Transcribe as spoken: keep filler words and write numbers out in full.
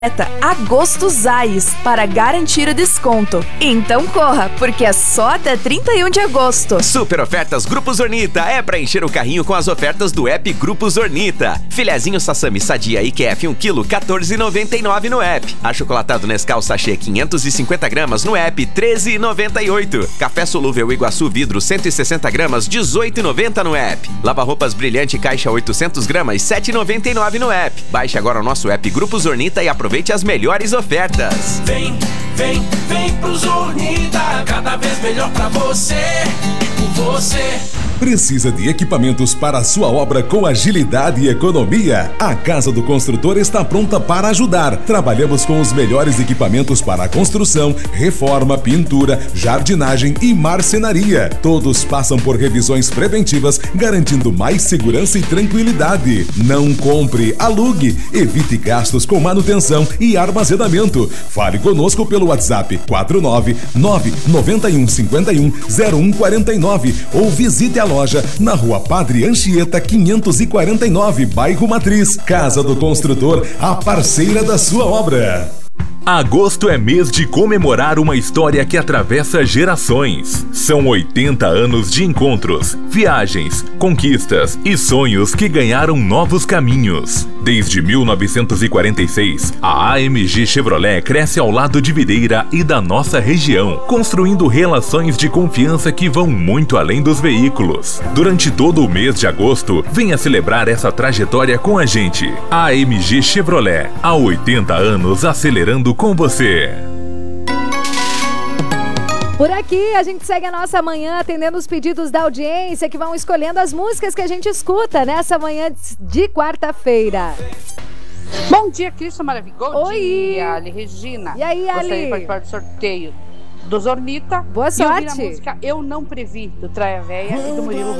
Agosto Zais para garantir o desconto. Então corra, porque é só até trinta e um de agosto. Super ofertas Grupo Zornita é para encher o carrinho com as ofertas do app Grupo Zornita. Filezinho Sassami Sadia I Q F um quilo, quatorze reais e noventa e nove centavos no app. Achocolatado Nescau Sachê quinhentos e cinquenta gramas no app, treze reais e noventa e oito centavos. Café Solúvel Iguaçu Vidro cento e sessenta gramas, dezoito reais e noventa centavos no app. Lava-roupas Brilhante Caixa oitocentos gramas, sete reais e noventa e nove centavos no app. Baixe agora o nosso app Grupo Zornita e aproveite Aproveite as melhores ofertas. Vem, vem, vem pro Zornita, cada vez melhor pra você e por você. Precisa de equipamentos para a sua obra com agilidade e economia? A Casa do Construtor está pronta para ajudar. Trabalhamos com os melhores equipamentos para a construção, reforma, pintura, jardinagem e marcenaria. Todos passam por revisões preventivas, garantindo mais segurança e tranquilidade. Não compre, alugue. Evite gastos com manutenção e armazenamento. Fale conosco pelo WhatsApp quatro nove nove nove um cinco um zero um quatro nove ou visite a loja na Rua Padre Anchieta quinhentos e quarenta e nove, Bairro Matriz. Casa do Construtor, a parceira da sua obra. Agosto é mês de comemorar uma história que atravessa gerações. São oitenta anos de encontros, viagens, conquistas e sonhos que ganharam novos caminhos. Desde mil novecentos e quarenta e seis, a A M G Chevrolet cresce ao lado de Videira e da nossa região, construindo relações de confiança que vão muito além dos veículos. Durante todo o mês de agosto, venha celebrar essa trajetória com a gente. A M G Chevrolet, há oitenta anos acelerando com você. Por aqui a gente segue a nossa manhã atendendo os pedidos da audiência que vão escolhendo as músicas que a gente escuta nessa manhã de quarta-feira. Bom dia, Cristian maravilhoso. Oi, Ali Regina. E aí, Ali? Gostaria de participar do sorteio do Zornita. Boa sorte. E ouvir a música Eu Não Previ, do Traia Véia e do Murilo